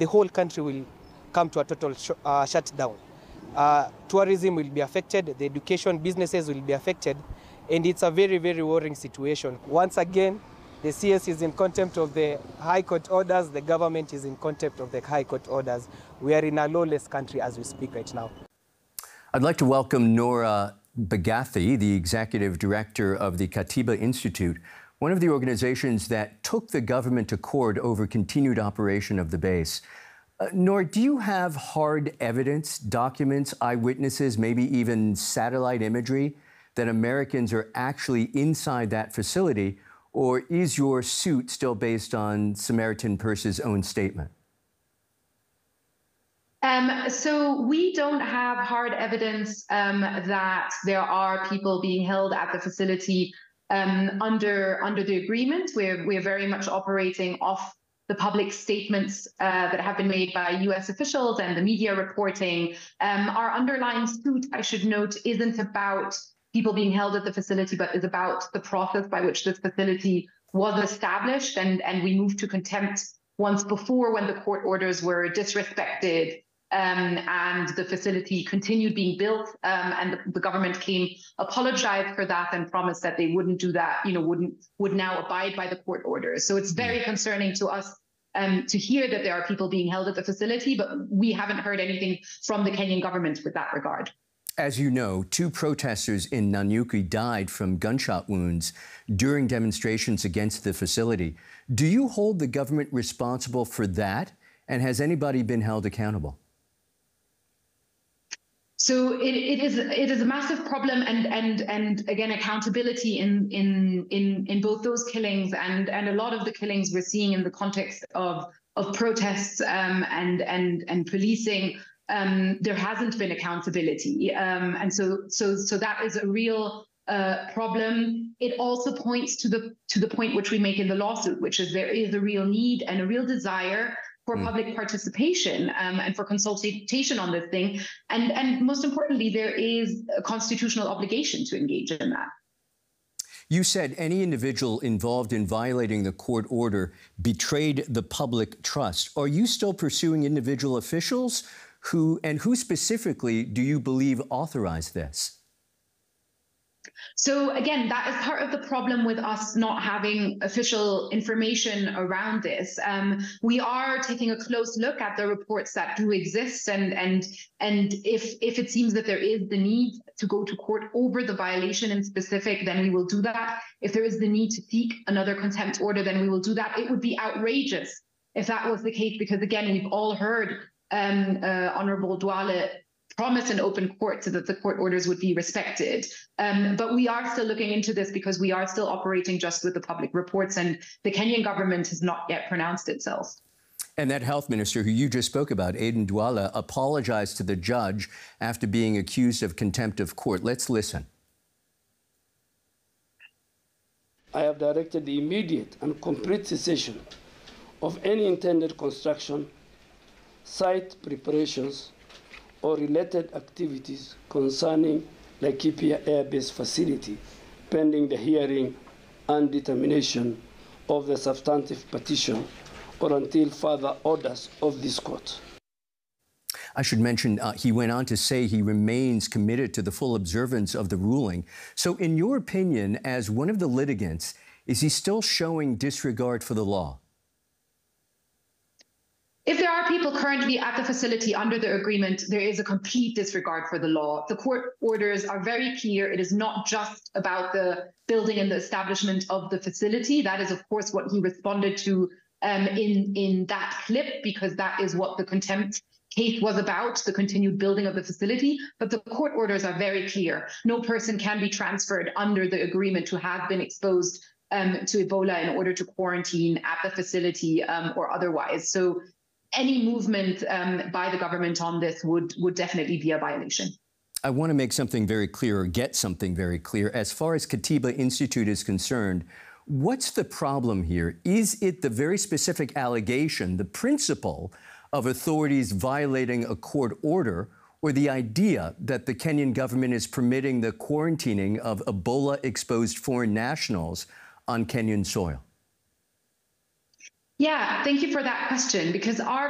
the whole country will come to a total shutdown. Tourism will be affected, the education businesses will be affected, and it's a very, very worrying situation. Once again, the CS is in contempt of the High Court orders, the government is in contempt of the High Court orders. We are in a lawless country as we speak right now. I'd like to welcome Noura Bagathi, the Executive Director of the Katiba Institute, one of the organizations that took the government to court over continued operation of the base. Noura, do you have hard evidence, documents, eyewitnesses, maybe even satellite imagery that Americans are actually inside that facility, or is your suit still based on Samaritan Purse's own statement? So we don't have hard evidence that there are people being held at the facility under the agreement. We're very much operating off the public statements that have been made by US officials and the media reporting. Our underlying suit, I should note, isn't about people being held at the facility, but is about the process by which this facility was established. And we moved to contempt once before when the court orders were disrespected. And the facility continued being built, and the government apologized for that and promised that they wouldn't do that, would now abide by the court orders. So it's very concerning to us to hear that there are people being held at the facility, but we haven't heard anything from the Kenyan government with that regard. As you know, 2 protesters in Nanyuki died from gunshot wounds during demonstrations against the facility. Do you hold the government responsible for that? And has anybody been held accountable? So it is a massive problem, and again, accountability in both those killings and a lot of the killings we're seeing in the context of protests and policing. There hasn't been accountability, and so that is a real problem. It also points to the point which we make in the lawsuit, which is there is a real need and a real desire for public participation and for consultation on this thing. And most importantly, there is a constitutional obligation to engage in that. You said any individual involved in violating the court order betrayed the public trust. Are you still pursuing individual officials? Who specifically do you believe authorized this? So again, that is part of the problem with us not having official information around this. We are taking a close look at the reports that do exist, and if it seems that there is the need to go to court over the violation in specific, then we will do that. If there is the need to seek another contempt order, then we will do that. It would be outrageous if that was the case, because again, we've all heard Honorable Duale promise an open court so that the court orders would be respected. But we are still looking into this because we are still operating just with the public reports, and the Kenyan government has not yet pronounced itself. And that health minister who you just spoke about, Aden Duale, apologized to the judge after being accused of contempt of court. Let's listen. I have directed the immediate and complete cessation of any intended construction, site preparations, or related activities concerning Laikipia Air Base facility, pending the hearing and determination of the substantive petition, or until further orders of this court. I should mention, he went on to say he remains committed to the full observance of the ruling. So in your opinion, as one of the litigants, is he still showing disregard for the law? If there are people currently at the facility under the agreement, there is a complete disregard for the law. The court orders are very clear. It is not just about the building and the establishment of the facility. That is, of course, what he responded to in that clip, because that is what the contempt case was about, the continued building of the facility. But the court orders are very clear. No person can be transferred under the agreement who has been exposed to Ebola in order to quarantine at the facility or otherwise. So any movement by the government on this would definitely be a violation. I want to make something very clear, or get something very clear. As far as Katiba Institute is concerned, what's the problem here? Is it the very specific allegation, the principle of authorities violating a court order, or the idea that the Kenyan government is permitting the quarantining of Ebola-exposed foreign nationals on Kenyan soil? Yeah, thank you for that question, because our